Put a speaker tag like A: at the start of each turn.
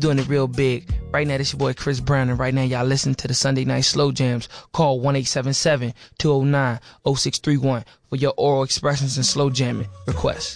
A: doing it real big. Right now, this your boy Chris Brown, and right now y'all listen to the Sunday Night Slow Jams. Call 1-877-209-0631 for your oral expressions and slow jamming requests.